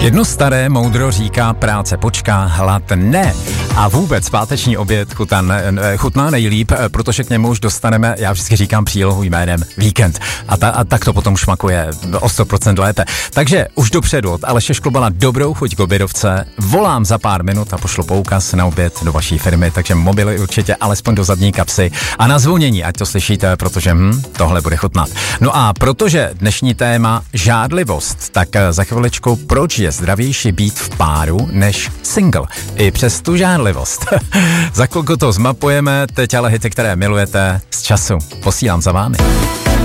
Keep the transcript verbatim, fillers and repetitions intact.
Jedno staré moudro říká, práce počká, hlad ne. A vůbec páteční oběd chutan, chutná nejlíp, protože k němu už dostaneme, já vždycky říkám přílohu jménem víkend. A, ta, a tak to potom šmakuje o sto procent lépe. Takže už dopředu od Aleše Šklobala dobrou chuť k obědovce. Volám za pár minut a pošlu poukaz na oběd do vaší firmy, takže mobily určitě alespoň do zadní kapsy. A na zvonění, ať to slyšíte, protože hm, tohle bude chutnat. No a protože dnešní téma žádlivost, tak za chviličku proč je zdravější být v páru než single. I přes tu žádlivost. Za chvilku to zmapujeme, teď ale hity, které milujete z času. Posílám za vámi.